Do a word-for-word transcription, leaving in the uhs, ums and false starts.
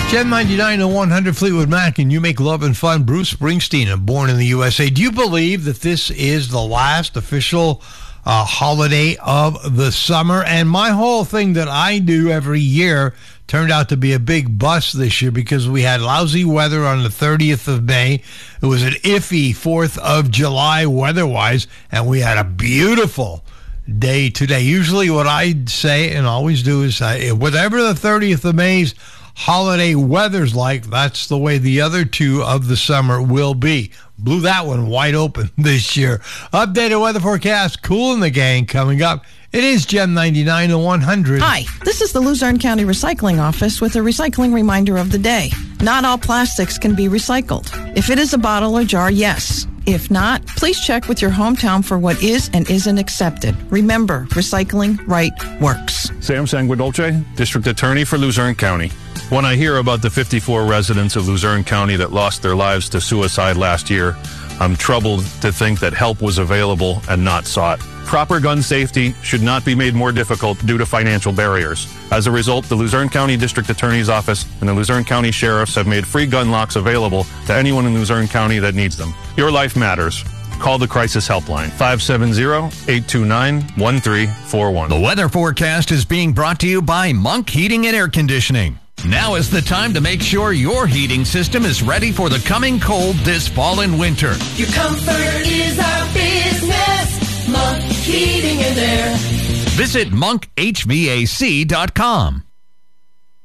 Gem ninety-nine to one hundred Fleetwood Mac, and You Make Love and Fun. Bruce Springsteen, Born in the U S A. Do you believe that this is the last official uh, holiday of the summer? And my whole thing that I do every year turned out to be a big bust this year because we had lousy weather on the thirtieth of May. It was an iffy fourth of July weather-wise, and we had a beautiful day today. Usually what I say and always do is uh, whatever the thirtieth of May's holiday weather's like, that's the way the other two of the summer will be. Blew that one wide open this year. Updated weather forecast, Cool in the Gang coming up. It is Gem ninety-nine to one hundred. Hi, this is the Luzerne County Recycling Office with a recycling reminder of the day. Not all plastics can be recycled. If it is a bottle or jar, yes. If not, please check with your hometown for what is and isn't accepted. Remember, recycling right works. Sam Sanguidolce, District Attorney for Luzerne County. When I hear about the fifty-four residents of Luzerne County that lost their lives to suicide last year, I'm troubled to think that help was available and not sought. Proper gun safety should not be made more difficult due to financial barriers. As a result, the Luzerne County District Attorney's Office and the Luzerne County Sheriffs have made free gun locks available to anyone in Luzerne County that needs them. Your life matters. Call the Crisis Helpline, five seven zero, eight two nine, one three four one. The weather forecast is being brought to you by Monk Heating and Air Conditioning. Now is the time to make sure your heating system is ready for the coming cold this fall and winter. Your comfort is our business. Monk Heating and Air. Visit monk h v a c dot com.